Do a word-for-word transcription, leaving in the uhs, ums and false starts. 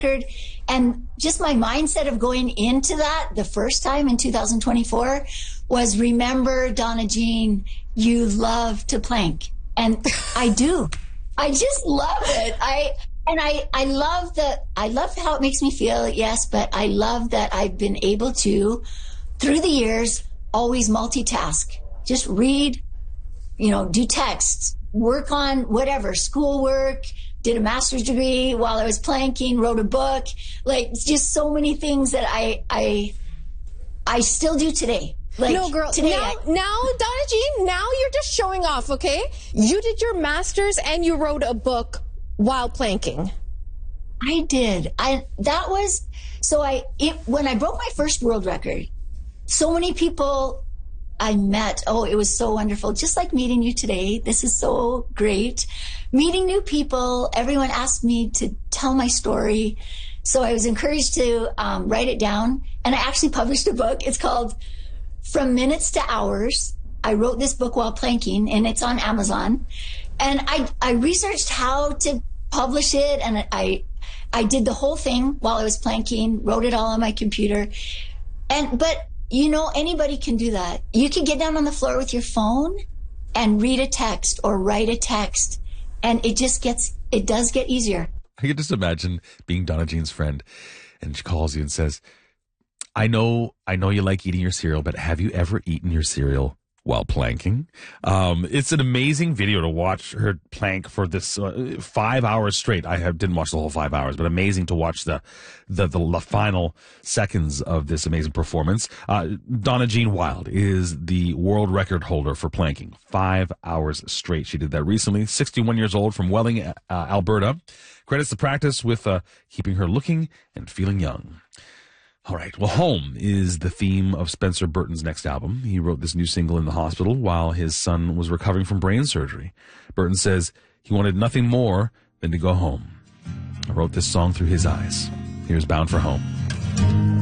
record. And just my mindset of going into that the first time in two thousand twenty-four was, remember, Donna Jean, you love to plank. And I do. I just love it. I and I, I love the I love how it makes me feel, yes, but I love that I've been able to, through the years, always multitask. Just read, you know, do texts, work on whatever, schoolwork, did a master's degree while I was planking, wrote a book. Like, it's just so many things that I I I still do today. Like, no, girl, today now, I, now, Donna Jean, now you're just showing off, okay? You did your master's and you wrote a book while planking. I did. I that was so I it, when I broke my first world record, so many people I met. Oh, it was so wonderful. Just like meeting you today. This is so great. Meeting new people. Everyone asked me to tell my story. So I was encouraged to um, write it down. And I actually published a book. It's called From Minutes to Hours. I wrote this book while planking, and it's on Amazon. And I, I researched how to publish it, and I, I did the whole thing while I was planking, wrote it all on my computer. And, but, you know, anybody can do that. You can get down on the floor with your phone and read a text or write a text, and it just gets, it does get easier. I can just imagine being Donna Jean's friend, and she calls you and says, I know, I know you like eating your cereal, but have you ever eaten your cereal while planking? Um, it's an amazing video to watch her plank for this uh, five hours straight. I have, didn't watch the whole five hours, but amazing to watch the the, the, the final seconds of this amazing performance. Uh, Donna Jean Wild is the world record holder for planking. Five hours straight. She did that recently. sixty-one years old, from Welling, uh, Alberta. Credits the practice with uh, keeping her looking and feeling young. All right. Well, home is the theme of Spencer Burton's next album. He wrote this new single in the hospital while his son was recovering from brain surgery. Burton says he wanted nothing more than to go home. I wrote this song through his eyes. Here's Bound for Home.